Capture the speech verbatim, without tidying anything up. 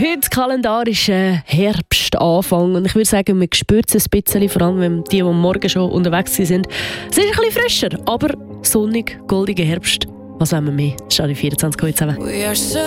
Heute kalendarischer Herbstanfang und ich würde sagen, man spürt es ein bisschen, vor allem wenn die, die morgen schon unterwegs sind. Es ist ein bisschen frischer, aber sonnig, goldiger Herbst. Was wollen wir mehr? Stadion vierundzwanzig Uhr zusammen.